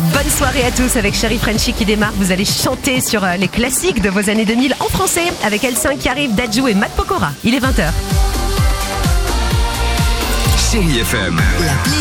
Bonne soirée à tous avec Chérie Frenchy qui démarre. Vous allez chanter sur les classiques de vos années 2000 en français avec L5 qui arrive, Dadju et Matt Pokora. Il est 20h. Chérie FM.